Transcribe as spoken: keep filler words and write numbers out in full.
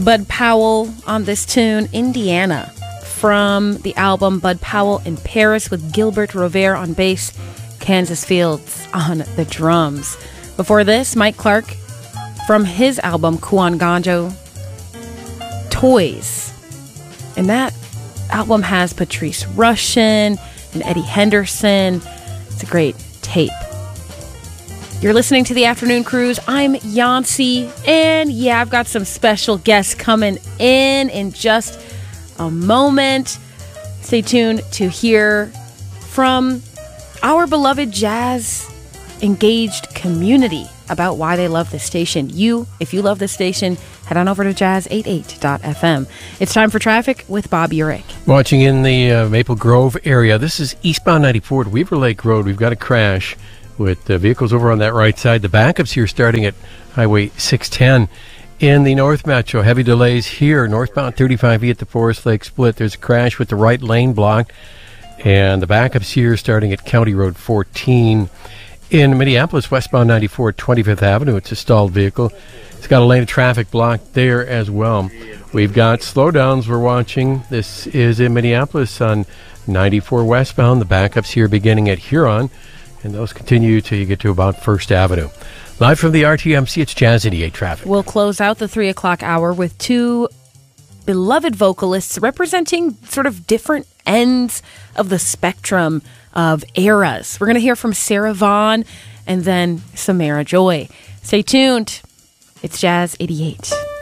Bud Powell on this tune, Indiana, from the album Bud Powell in Paris, with Gilbert Rovere on bass, Kansas Fields on the drums. Before this, Mike Clark from his album Kuan Ganjo, Toys. And that album has Patrice Rushen and Eddie Henderson. It's a great tape. You're listening to the Afternoon Cruise. I'm Yancy, and yeah, I've got some special guests coming in in just a moment. Stay tuned to hear from our beloved jazz engaged community about why they love this station. You, if you love this station, head on over to jazz eighty-eight dot f m. It's time for traffic with Bob Urich. Watching in the uh, Maple Grove area, this is eastbound ninety-four at Weaver Lake Road. We've got a crash with uh, vehicles over on that right side. The backups here starting at Highway six ten. In the North Metro, heavy delays here. Northbound thirty-five E at the Forest Lake Split. There's a crash with the right lane blocked. And the backups here starting at County Road fourteen. In Minneapolis, westbound ninety-four at twenty-fifth Avenue, it's a stalled vehicle. It's got a lane of traffic blocked there as well. We've got slowdowns we're watching. This is in Minneapolis on ninety-four westbound. The backups here beginning at Huron, and those continue till you get to about First Avenue. Live from the R T M C, it's Jazz eighty-eight traffic. We'll close out the three o'clock hour with two beloved vocalists representing sort of different ends of the spectrum of eras. We're going to hear from Sarah Vaughan and then Samara Joy. Stay tuned. It's Jazz eighty-eight.